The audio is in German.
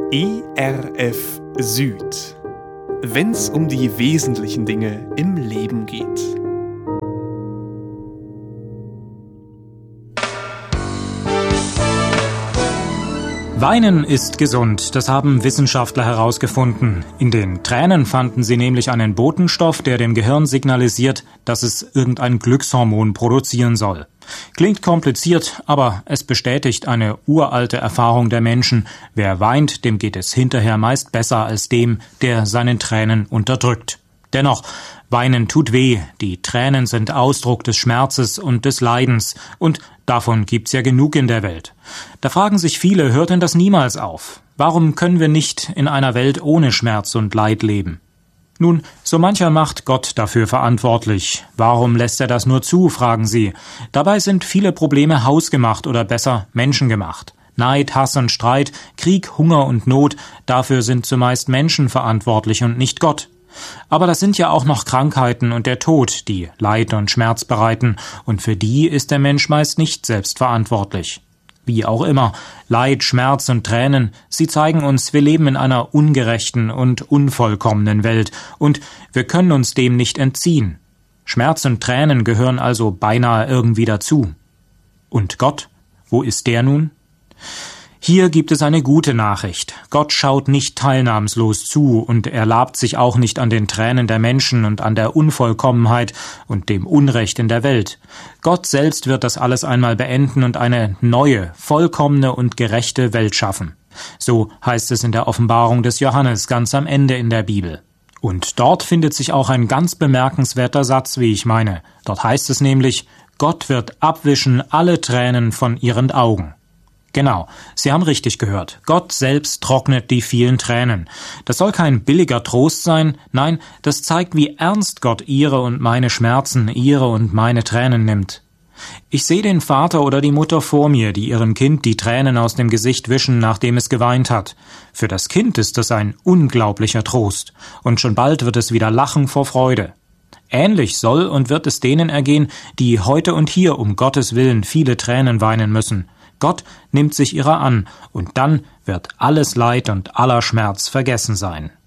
ERF Süd. Wenn's um die wesentlichen Dinge im Leben geht. Weinen ist gesund, das haben Wissenschaftler herausgefunden. In den Tränen fanden sie nämlich einen Botenstoff, der dem Gehirn signalisiert, dass es irgendein Glückshormon produzieren soll. Klingt kompliziert, aber es bestätigt eine uralte Erfahrung der Menschen. Wer weint, dem geht es hinterher meist besser als dem, der seinen Tränen unterdrückt. Dennoch, Weinen tut weh, die Tränen sind Ausdruck des Schmerzes und des Leidens, und davon gibt's ja genug in der Welt. Da fragen sich viele, hört denn das niemals auf? Warum können wir nicht in einer Welt ohne Schmerz und Leid leben? Nun, so mancher macht Gott dafür verantwortlich. Warum lässt er das nur zu, fragen sie. Dabei sind viele Probleme hausgemacht oder besser menschengemacht. Neid, Hass und Streit, Krieg, Hunger und Not, dafür sind zumeist Menschen verantwortlich und nicht Gott. Aber das sind ja auch noch Krankheiten und der Tod, die Leid und Schmerz bereiten, und für die ist der Mensch meist nicht selbst verantwortlich. Wie auch immer, Leid, Schmerz und Tränen, sie zeigen uns, wir leben in einer ungerechten und unvollkommenen Welt, und wir können uns dem nicht entziehen. Schmerz und Tränen gehören also beinahe irgendwie dazu. Und Gott? Wo ist der nun? Hier gibt es eine gute Nachricht. Gott schaut nicht teilnahmslos zu und er labt sich auch nicht an den Tränen der Menschen und an der Unvollkommenheit und dem Unrecht in der Welt. Gott selbst wird das alles einmal beenden und eine neue, vollkommene und gerechte Welt schaffen. So heißt es in der Offenbarung des Johannes ganz am Ende in der Bibel. Und dort findet sich auch ein ganz bemerkenswerter Satz, wie ich meine. Dort heißt es nämlich, Gott wird abwischen alle Tränen von ihren Augen. Genau, Sie haben richtig gehört. Gott selbst trocknet die vielen Tränen. Das soll kein billiger Trost sein, nein, das zeigt, wie ernst Gott Ihre und meine Schmerzen, Ihre und meine Tränen nimmt. Ich sehe den Vater oder die Mutter vor mir, die ihrem Kind die Tränen aus dem Gesicht wischen, nachdem es geweint hat. Für das Kind ist das ein unglaublicher Trost, und schon bald wird es wieder lachen vor Freude. Ähnlich soll und wird es denen ergehen, die heute und hier um Gottes Willen viele Tränen weinen müssen. Gott nimmt sich ihrer an, und dann wird alles Leid und aller Schmerz vergessen sein.